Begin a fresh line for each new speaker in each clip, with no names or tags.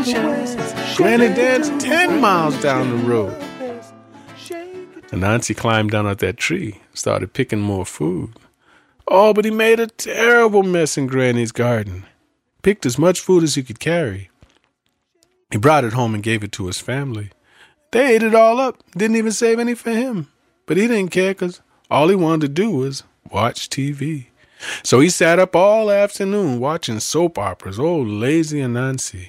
Granny danced 10 miles down the road. Anansi climbed down out that tree, started picking more food. Oh, but he made a terrible mess in Granny's garden. Picked as much food as he could carry. He brought it home and gave it to his family. They ate it all up, didn't even save any for him. But he didn't care because all he wanted to do was watch TV. So he sat up all afternoon watching soap operas. Oh, lazy Anansi.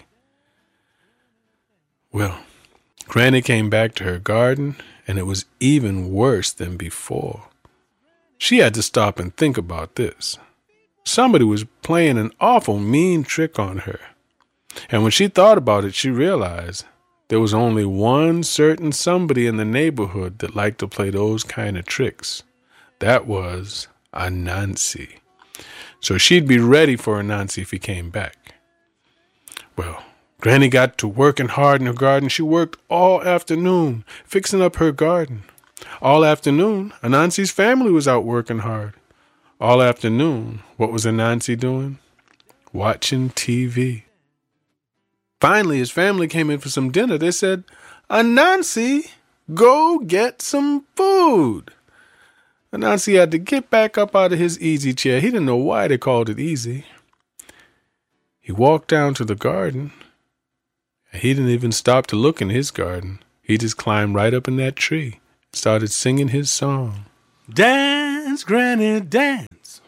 Well, Granny came back to her garden, and it was even worse than before. She had to stop and think about this. Somebody was playing an awful mean trick on her. And when she thought about it, she realized there was only one certain somebody in the neighborhood that liked to play those kind of tricks. That was Anansi. So she'd be ready for Anansi if he came back. Well, Granny got to working hard in her garden. She worked all afternoon, fixing up her garden. All afternoon, Anansi's family was out working hard. All afternoon, what was Anansi doing? Watching TV. Finally, his family came in for some dinner. They said, Anansi, go get some food. Anansi had to get back up out of his easy chair. He didn't know why they called it easy. He walked down to the garden. He didn't even stop to look in his garden. He just climbed right up in that tree, started singing his song. Dance, Granny, dance.